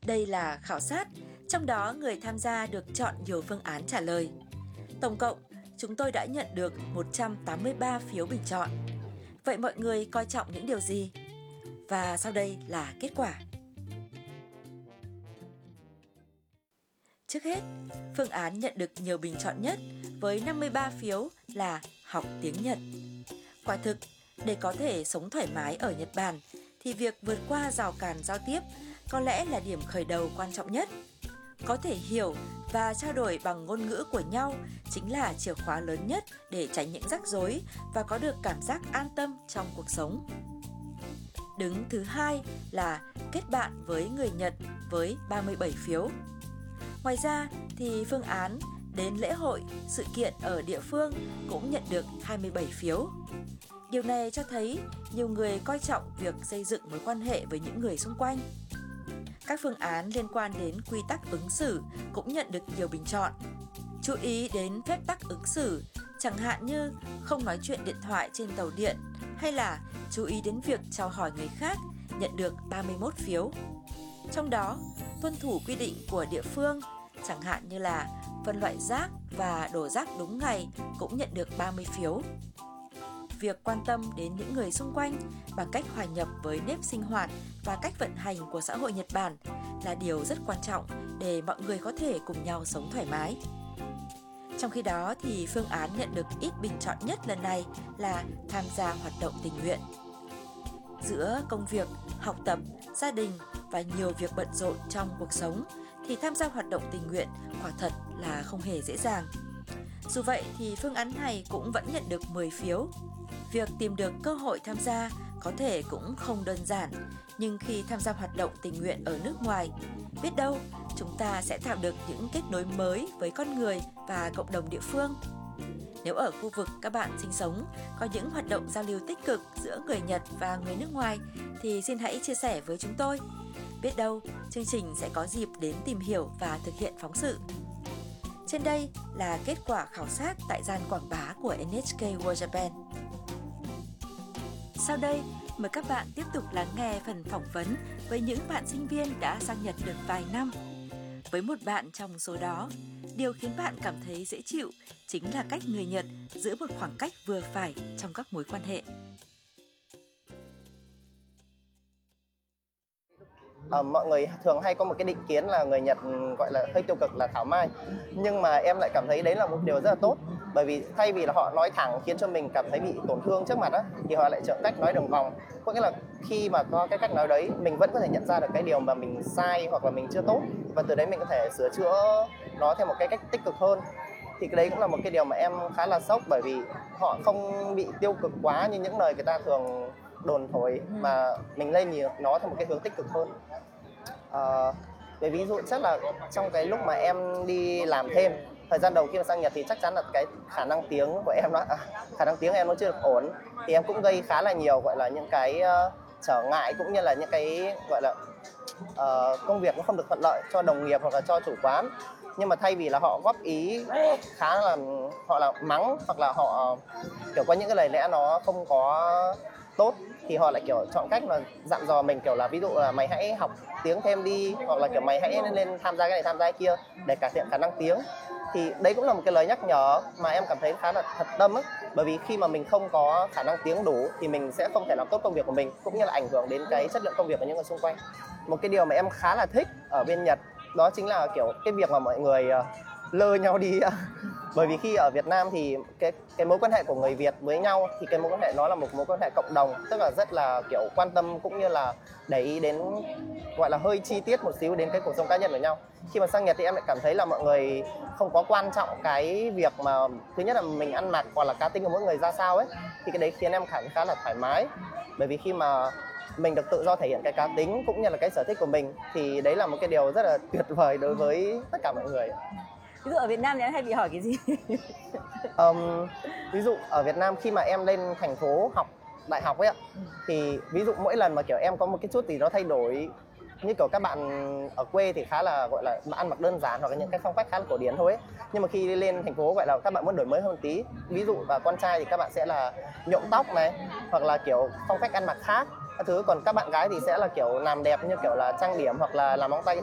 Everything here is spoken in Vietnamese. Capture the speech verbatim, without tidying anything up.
Đây là khảo sát, trong đó người tham gia được chọn nhiều phương án trả lời. Tổng cộng, chúng tôi đã nhận được một trăm tám mươi ba phiếu bình chọn. Vậy mọi người coi trọng những điều gì? Và sau đây là kết quả. Trước hết, phương án nhận được nhiều bình chọn nhất với năm mươi ba phiếu là học tiếng Nhật. Quả thực, để có thể sống thoải mái ở Nhật Bản thì việc vượt qua rào cản giao tiếp có lẽ là điểm khởi đầu quan trọng nhất. Có thể hiểu và trao đổi bằng ngôn ngữ của nhau chính là chìa khóa lớn nhất để tránh những rắc rối và có được cảm giác an tâm trong cuộc sống. Đứng thứ hai là kết bạn với người Nhật với ba mươi bảy phiếu. Ngoài ra thì phương án đến lễ hội, sự kiện ở địa phương cũng nhận được hai mươi bảy phiếu. Điều này cho thấy nhiều người coi trọng việc xây dựng mối quan hệ với những người xung quanh. Các phương án liên quan đến quy tắc ứng xử cũng nhận được nhiều bình chọn. Chú ý đến phép tắc ứng xử, chẳng hạn như không nói chuyện điện thoại trên tàu điện hay là chú ý đến việc chào hỏi người khác, nhận được ba mươi mốt phiếu. Trong đó, tuân thủ quy định của địa phương, chẳng hạn như là phân loại rác và đổ rác đúng ngày cũng nhận được ba mươi phiếu. Việc quan tâm đến những người xung quanh bằng cách hòa nhập với nếp sinh hoạt và cách vận hành của xã hội Nhật Bản là điều rất quan trọng để mọi người có thể cùng nhau sống thoải mái. Trong khi đó thì phương án nhận được ít bình chọn nhất lần này là tham gia hoạt động tình nguyện. Giữa công việc, học tập, gia đình và nhiều việc bận rộn trong cuộc sống thì tham gia hoạt động tình nguyện quả thật là không hề dễ dàng. Dù vậy thì phương án này cũng vẫn nhận được mười phiếu. Việc tìm được cơ hội tham gia có thể cũng không đơn giản, nhưng khi tham gia hoạt động tình nguyện ở nước ngoài, biết đâu chúng ta sẽ tạo được những kết nối mới với con người và cộng đồng địa phương. Nếu ở khu vực các bạn sinh sống có những hoạt động giao lưu tích cực giữa người Nhật và người nước ngoài thì xin hãy chia sẻ với chúng tôi. Biết đâu, chương trình sẽ có dịp đến tìm hiểu và thực hiện phóng sự. Trên đây là kết quả khảo sát tại gian quảng bá của en hát ca World Japan. Sau đây, mời các bạn tiếp tục lắng nghe phần phỏng vấn với những bạn sinh viên đã sang Nhật được vài năm. Với một bạn trong số đó, điều khiến bạn cảm thấy dễ chịu chính là cách người Nhật giữ một khoảng cách vừa phải trong các mối quan hệ. À, mọi người thường hay có một cái định kiến là người Nhật gọi là hơi tiêu cực, là thảo mai. Nhưng mà em lại cảm thấy đấy là một điều rất là tốt. Bởi vì thay vì là họ nói thẳng khiến cho mình cảm thấy bị tổn thương trước mặt á, thì họ lại chọn cách nói đường vòng. Có nghĩa là khi mà có cái cách nói đấy, mình vẫn có thể nhận ra được cái điều mà mình sai hoặc là mình chưa tốt, và từ đấy mình có thể sửa chữa nó theo một cái cách tích cực hơn. Thì cái đấy cũng là một cái điều mà em khá là sốc, bởi vì họ không bị tiêu cực quá như những lời người ta thường đồn thổi, mà mình lên nhìn nó theo một cái hướng tích cực hơn. À, về ví dụ chắc là trong cái lúc mà em đi làm thêm, thời gian đầu khi mà sang Nhật thì chắc chắn là cái khả năng tiếng của em nó à, khả năng tiếng em nó chưa được ổn, thì em cũng gây khá là nhiều gọi là những cái uh, trở ngại, cũng như là những cái gọi là uh, công việc nó không được thuận lợi cho đồng nghiệp hoặc là cho chủ quán. Nhưng mà thay vì là họ góp ý khá là họ là mắng, hoặc là họ kiểu có những cái lời lẽ nó không có tốt, thì họ lại kiểu chọn cách là dặn dò mình, kiểu là ví dụ là mày hãy học tiếng thêm đi, hoặc là kiểu mày hãy lên tham gia cái này tham gia cái kia để cải thiện khả năng tiếng. Thì đấy cũng là một cái lời nhắc nhở mà em cảm thấy khá là thật tâm ấy. Bởi vì khi mà mình không có khả năng tiếng đủ thì mình sẽ không thể làm tốt công việc của mình, cũng như là ảnh hưởng đến cái chất lượng công việc của những người xung quanh. Một cái điều mà em khá là thích ở bên Nhật đó chính là kiểu cái việc mà mọi người uh, lơ nhau đi. Bởi vì khi ở Việt Nam thì cái cái mối quan hệ của người Việt với nhau thì cái mối quan hệ nó là một mối quan hệ cộng đồng, tức là rất là kiểu quan tâm, cũng như là để ý đến gọi là hơi chi tiết một xíu đến cái cuộc sống cá nhân của nhau. Khi mà sang Nhật thì em lại cảm thấy là mọi người không có quan trọng cái việc mà thứ nhất là mình ăn mặc hoặc là cá tính của mỗi người ra sao ấy, thì cái đấy khiến em cảm thấy khá là thoải mái. Bởi vì khi mà mình được tự do thể hiện cái cá tính cũng như là cái sở thích của mình thì đấy là một cái điều rất là tuyệt vời đối với tất cả mọi người. Ví dụ ở Việt Nam thì em hay bị hỏi cái gì? um, ví dụ ở Việt Nam khi mà em lên thành phố học đại học ấy ạ, thì ví dụ mỗi lần mà kiểu em có một cái chút gì đó thay đổi, như kiểu các bạn ở quê thì khá là gọi là ăn mặc đơn giản hoặc là những cái phong cách khá là cổ điển thôi ấy. Nhưng mà khi lên thành phố gọi là các bạn muốn đổi mới hơn tí, ví dụ và con trai thì các bạn sẽ là nhuộm tóc này, hoặc là kiểu phong cách ăn mặc khác các thứ, còn các bạn gái thì sẽ là kiểu làm đẹp như kiểu là trang điểm hoặc là làm móng tay.